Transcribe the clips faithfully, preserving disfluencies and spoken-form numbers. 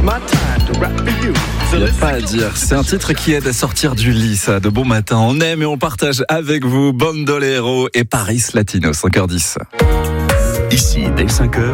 Il n'y a pas à dire, c'est un titre qui aide à sortir du lit, ça, de bon matin. On aime et on partage avec vous Bandolero et Paris Latino, cinq heures dix. Ici, dès cinq heures,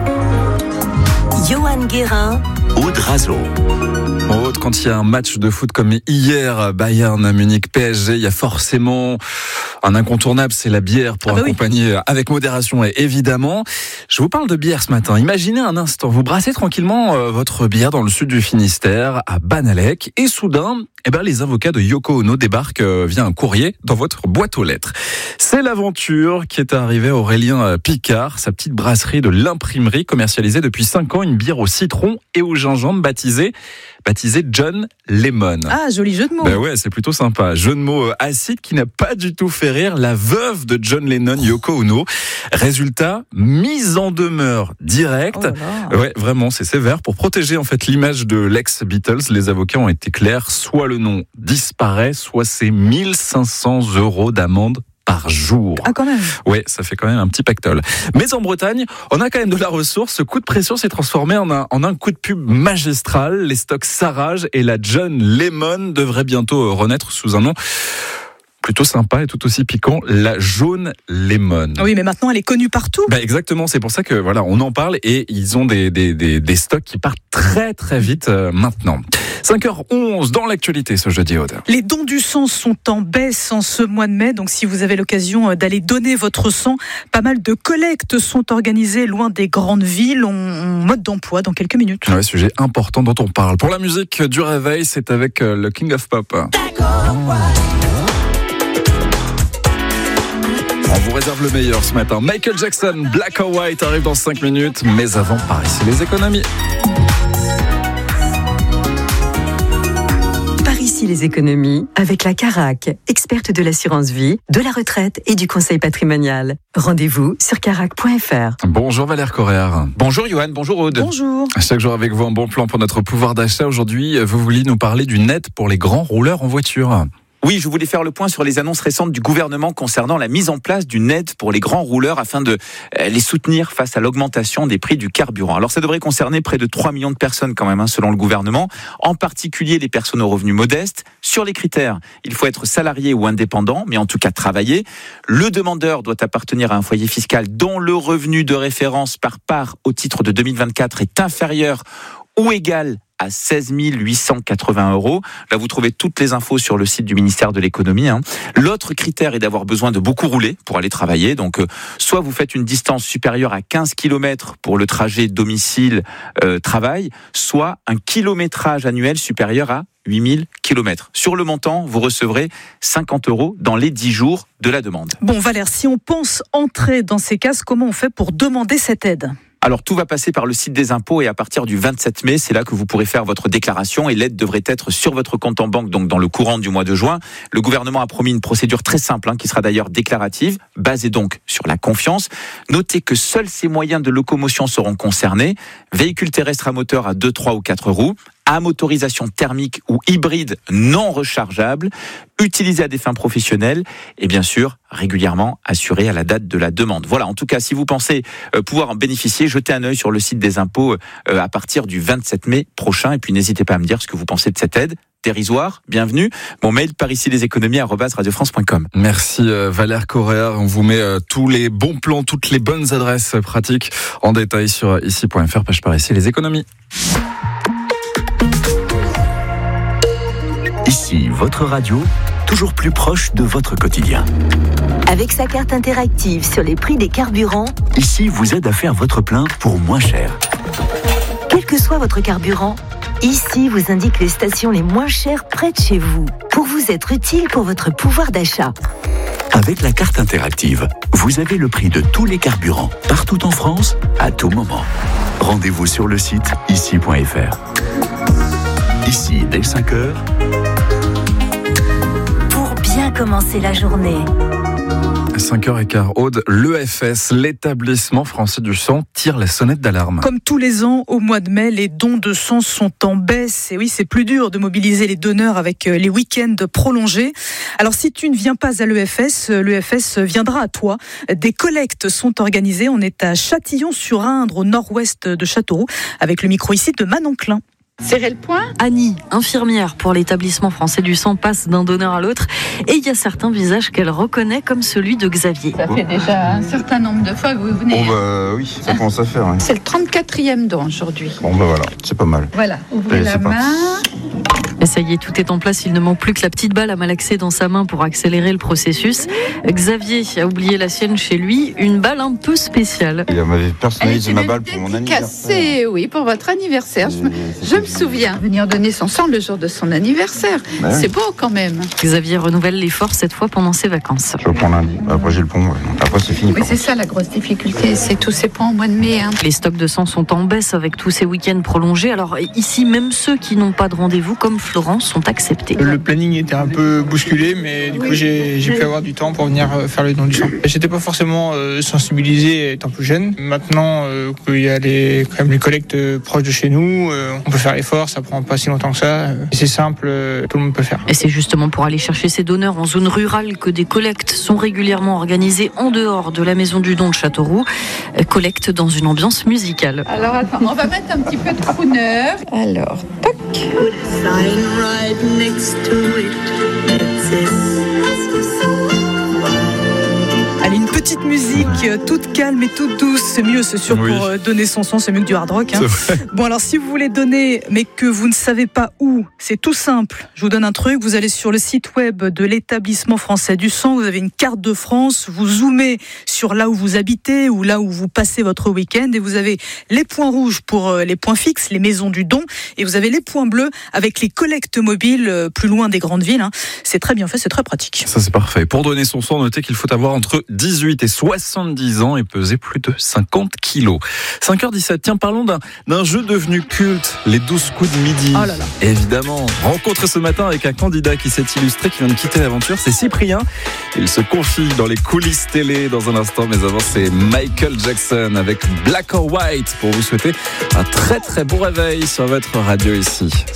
Johan Guérin, Aude Razo. Aude, quand il y a un match de foot comme hier, Bayern, Munich, P S G, il y a forcément un incontournable, c'est la bière pour ah bah accompagner oui. avec modération et évidemment. Je vous parle de bière ce matin. Imaginez un instant, vous brassez tranquillement euh, votre bière dans le sud du Finistère, à Banalec, et soudain, eh ben, les avocats de Yoko Ono débarquent euh, via un courrier dans votre boîte aux lettres. C'est l'aventure qui est arrivée à Aurélien Picard, sa petite brasserie de l'imprimerie, commercialisée depuis cinq ans, une bière au citron et au gingembre baptisée, baptisée John Lemon. Ah, joli jeu de mots. Ben ouais, c'est plutôt sympa. Jeu de mots acide qui n'a pas du tout fait rire la veuve de John Lennon, Yoko Ono. Résultat, mise en demeure directe. Oh là. Ouais, vraiment, c'est sévère. Pour protéger en fait l'image de l'ex-Beatles, les avocats ont été clairs. Soit le nom disparaît, soit c'est mille cinq cents euros d'amende par jour. Ah, quand même. Ouais, ça fait quand même un petit pactole. Mais en Bretagne, on a quand même de la ressource. Ce coup de pression s'est transformé en un, en un coup de pub magistral. Les stocks s'arragent et la John Lemon devrait bientôt renaître sous un nom plutôt sympa et tout aussi piquant, la jaune lemon. Oui, mais maintenant elle est connue partout. Bah exactement, c'est pour ça que voilà, on en parle et ils ont des des des, des stocks qui partent très très vite euh, maintenant. cinq heures onze dans l'actualité ce jeudi, Aude. Les dons du sang sont en baisse en ce mois de mai, donc si vous avez l'occasion d'aller donner votre sang, pas mal de collectes sont organisées loin des grandes villes. On, on mode d'emploi dans quelques minutes. Ouais, sujet important dont on parle. Pour la musique du réveil, c'est avec euh, le King of Pop. On vous réserve le meilleur ce matin. Michael Jackson, Black or White arrive dans cinq minutes. Mais avant, par ici les économies. Par ici les économies, avec la Carac, experte de l'assurance vie, de la retraite et du conseil patrimonial. Rendez-vous sur carac point f r. Bonjour Valère Correa. Bonjour Johan, bonjour Aude. Bonjour. Chaque jour avec vous, un bon plan pour notre pouvoir d'achat. Aujourd'hui, vous vouliez nous parler d'une aide pour les grands rouleurs en voiture. Oui, je voulais faire le point sur les annonces récentes du gouvernement concernant la mise en place d'une aide pour les grands rouleurs afin de les soutenir face à l'augmentation des prix du carburant. Alors ça devrait concerner près de trois millions de personnes quand même, hein, selon le gouvernement, en particulier les personnes aux revenus modestes. Sur les critères, il faut être salarié ou indépendant, mais en tout cas travailler. Le demandeur doit appartenir à un foyer fiscal dont le revenu de référence par part au titre de deux mille vingt-quatre est inférieur ou égal à seize mille huit cent quatre-vingts euros. Là, vous trouvez toutes les infos sur le site du ministère de l'économie. Hein. L'autre critère est d'avoir besoin de beaucoup rouler pour aller travailler. Donc, euh, soit vous faites une distance supérieure à quinze kilomètres pour le trajet domicile-travail, euh, soit un kilométrage annuel supérieur à huit mille kilomètres. Sur le montant, vous recevrez cinquante euros dans les dix jours de la demande. Bon, Valère, si on pense entrer dans ces cases, comment on fait pour demander cette aide ? Alors tout va passer par le site des impôts et à partir du vingt-sept mai, c'est là que vous pourrez faire votre déclaration et l'aide devrait être sur votre compte en banque, donc dans le courant du mois de juin. Le gouvernement a promis une procédure très simple, hein, qui sera d'ailleurs déclarative, basée donc sur la confiance. Notez que seuls ces moyens de locomotion seront concernés. Véhicules terrestres à moteur à deux, trois ou quatre roues, à motorisation thermique ou hybride non rechargeable, utilisé à des fins professionnelles et bien sûr régulièrement assuré à la date de la demande. Voilà, en tout cas, si vous pensez euh, pouvoir en bénéficier, jetez un œil sur le site des impôts euh, à partir du vingt-sept mai prochain et puis n'hésitez pas à me dire ce que vous pensez de cette aide. Dérisoire, bienvenue. Mon mail par ici les économies arobase radio france point com. Merci euh, Valère Correa. On vous met euh, tous les bons plans, toutes les bonnes adresses euh, pratiques en détail sur ici point f r, page par ici les économies. Ici, votre radio, toujours plus proche de votre quotidien. Avec sa carte interactive sur les prix des carburants, Ici vous aide à faire votre plein pour moins cher. quel que soit votre carburant, Ici vous indique les stations les moins chères près de chez vous, pour vous être utile pour votre pouvoir d'achat. Avec la carte interactive, vous avez le prix de tous les carburants, partout en France, à tout moment. Rendez-vous sur le site ici point f r. Ici, dès cinq heures, Pour bien commencer la journée. cinq heures quinze, Aude, l'E F S, l'établissement français du sang, tire la sonnette d'alarme. Comme tous les ans, au mois de mai, les dons de sang sont en baisse. Et oui, c'est plus dur de mobiliser les donneurs avec les week-ends prolongés. Alors, si tu ne viens pas à l'E F S, l'E F S viendra à toi. Des collectes sont organisées. On est à Châtillon-sur-Indre, au nord-ouest de Châteauroux, avec le micro ici de Manon Klein. Serrez le point. Annie, infirmière pour l'établissement français du sang, passe d'un donneur à l'autre et il y a certains visages qu'elle reconnaît comme celui de Xavier. Ça fait déjà un certain nombre de fois que vous venez. Bon bah oui, ça commence à faire. Hein. C'est le trente-quatrième don aujourd'hui. Bon bah voilà, c'est pas mal. Voilà, ouvrez Allez, la main. Et ça y est, tout est en place. Il ne manque plus que la petite balle à malaxer dans sa main pour accélérer le processus. Xavier a oublié la sienne chez lui, une balle un peu spéciale. Il m'avait personnalisé ma balle pour mon anniversaire. Cassé, oui, pour votre anniversaire. Je me, je me souviens. Venir donner son sang le jour de son anniversaire. Ouais. C'est beau quand même. Xavier renouvelle l'effort cette fois pendant ses vacances. Je reprends lundi. Après j'ai le pont. Après c'est fini. Oui, c'est ça la grosse difficulté. C'est tous ces ponts au mois de mai. Hein. Les stocks de sang sont en baisse avec tous ces week-ends prolongés. Alors ici, même ceux qui n'ont pas de rendez-vous, comme Florence, sont acceptés. Le planning était un peu bousculé, mais du coup j'ai, j'ai pu avoir du temps pour venir faire le don du sang. J'étais pas forcément euh, sensibilisé étant plus jeune. Maintenant euh, qu'il y a les, quand même les collectes proches de chez nous, euh, on peut faire l'effort, ça prend pas si longtemps que ça. C'est simple, euh, tout le monde peut le faire. Et c'est justement pour aller chercher ces donneurs en zone rurale que des collectes sont régulièrement organisées en dehors de la maison du don de Châteauroux. Collecte dans une ambiance musicale. Alors attends, on va mettre un petit peu de crooner. Alors, tac. Allez, une petite musique toute calme et toute douce, c'est mieux, c'est sûr, oui. Pour donner son son, c'est mieux que du hard rock. Hein. Bon, alors si vous voulez donner, mais que vous ne savez pas où, c'est tout simple. Je vous donne un truc, vous allez sur le site web de l'établissement français du sang, vous avez une carte de France, vous zoomez sur là où vous habitez ou là où vous passez votre week-end et vous avez les points rouges pour les points fixes, les maisons du don, et vous avez les points bleus avec les collectes mobiles plus loin des grandes villes. Hein. C'est très bien fait, c'est très pratique. Ça c'est parfait. Pour donner son sang, notez qu'il faut avoir entre dix-huit et soixante-dix ans et peser plus de cinquante kilos. cinq heures dix-sept, tiens, parlons d'un, d'un jeu devenu culte, les douze coups de midi. Oh là là. Évidemment, rencontre ce matin avec un candidat qui s'est illustré, qui vient de quitter l'aventure, c'est Cyprien. Il se confie dans les coulisses télé dans un instant, mais avant c'est Michael Jackson avec Black or White pour vous souhaiter un très très bon réveil sur votre radio ici.